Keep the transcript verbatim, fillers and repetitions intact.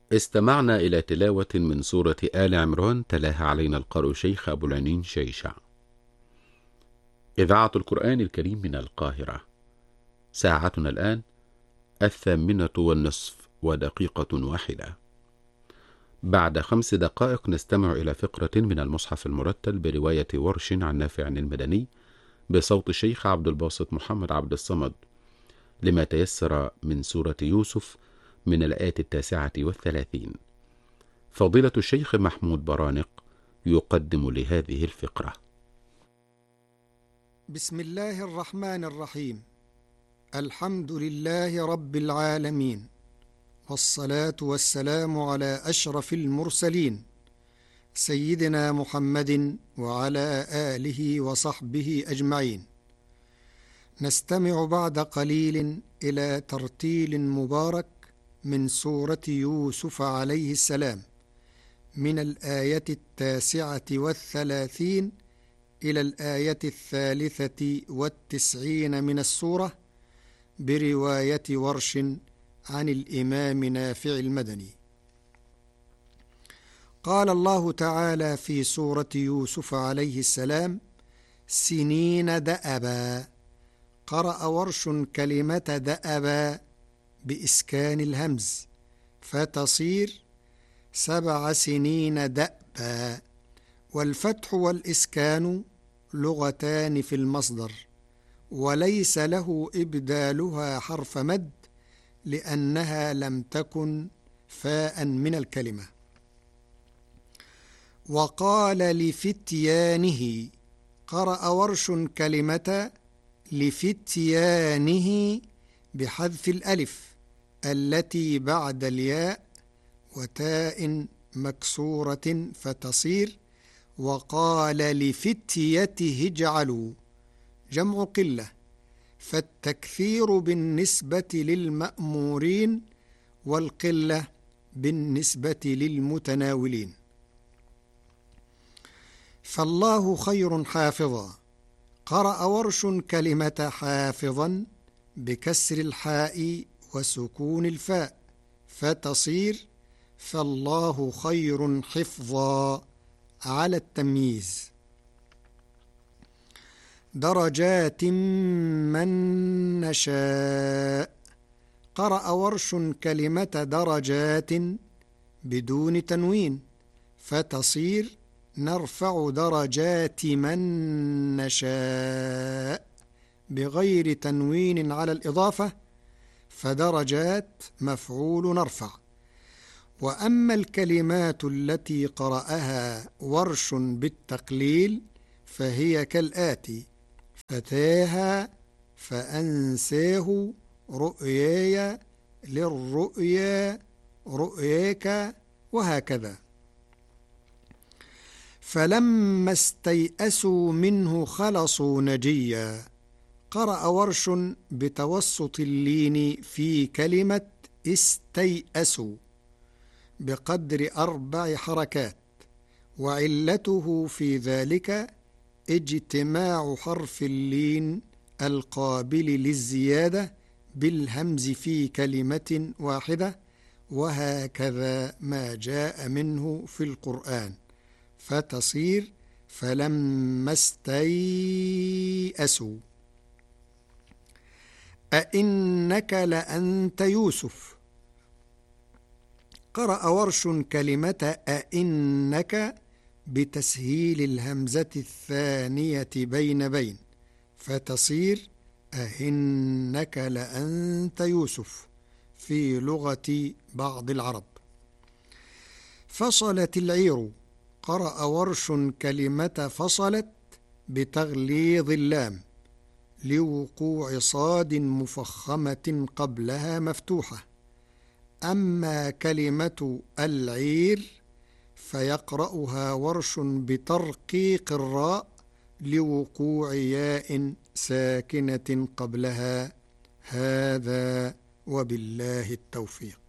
استمعنا إلى تلاوة من سورة آل عمران تلاها علينا القارئ شيخ أبو العنين شيشع. إذاعة القرآن الكريم من القاهرة. ساعتنا الآن الثامنة والنصف ودقيقة واحدة. بعد خمس دقائق نستمع إلى فقرة من المصحف المرتل برواية ورش عن نافع المدني بصوت الشيخ عبد الباسط محمد عبد الصمد لما تيسر من سورة يوسف من الآيات التاسعة والثلاثين. فضيلة الشيخ محمود برانق يقدم لهذه الفقرة. بسم الله الرحمن الرحيم. الحمد لله رب العالمين، والصلاة والسلام على أشرف المرسلين سيدنا محمد وعلى آله وصحبه أجمعين. نستمع بعد قليل إلى ترتيل مبارك من سورة يوسف عليه السلام من الآية التاسعة والثلاثين إلى الآية الثالثة والتسعين من السورة برواية ورش عن الإمام نافع المدني. قال الله تعالى في سورة يوسف عليه السلام: سنين دأبا. قرأ ورش كلمة دأبا بإسكان الهمز فتصير سبع سنين دأبا، والفتح والإسكان لغتان في المصدر، وليس له إبدالها حرف مد لأنها لم تكن فاء من الكلمة. وقال لفتيانه. قرأ ورش كلمة لفتيانه بحذف الألف التي بعد الياء وتاء مكسورة فتصير وقال لفتيته اجعلوا، جمع قلة، فالتكثير بالنسبة للمأمورين والقلة بالنسبة للمتناولين. فالله خير حافظا. قرأ ورش كلمة حافظا بكسر الحاء وسكون الفاء فتصير فالله خير حفظا على التمييز. درجات من نشاء. قرأ ورش كلمة درجات بدون تنوين فتصير نرفع درجات من نشاء بغير تنوين على الإضافة، فدرجات مفعول نرفع. وأما الكلمات التي قرأها ورش بالتقليل فهي كالآتي: فتاها، فأنساه، رؤياي، للرؤيا، رؤياك، وهكذا. فلما استيئسوا منه خلصوا نجيا. قرأ ورش بتوسط اللين في كلمة استيئسوا بقدر أربع حركات، وعلته في ذلك اجتماع حرف اللين القابل للزيادة بالهمز في كلمة واحدة، وهكذا ما جاء منه في القرآن فتصير فلما استيئسوا. أئنك لأنت يوسف. قرأ ورش كلمة أئنك بتسهيل الهمزة الثانية بين بين فتصير أئنك لأنت يوسف في لغة بعض العرب. فصلت العير. قرأ ورش كلمة فصلت بتغليظ اللام لوقوع صاد مفخمة قبلها مفتوحة. أما كلمة العير فيقرأها ورش بترقيق الراء لوقوع ياء ساكنة قبلها. هذا وبالله التوفيق.